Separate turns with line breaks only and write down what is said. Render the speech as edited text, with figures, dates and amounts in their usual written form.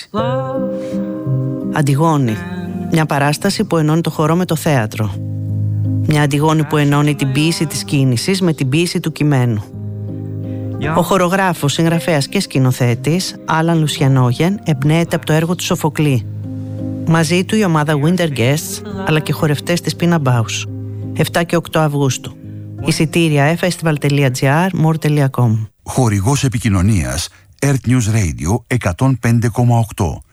Αντιγόνη. Μια παράσταση που ενώνει το χορό με το θέατρο. Μια Αντιγόνη που ενώνει την ποίηση της κίνησης με την ποίηση του κειμένου. Ο χορογράφος, συγγραφέας και σκηνοθέτης Άλαν Λουσιανόγεν εμπνέεται από το έργο του Σοφοκλή. Μαζί του η ομάδα Winter Guests αλλά και χορευτές της Pina Bausch. 7 και 8 Αυγούστου. Εισιτήρια festival.gr, more.com.
Χορηγός επικοινωνίας Earth News Radio 105,8.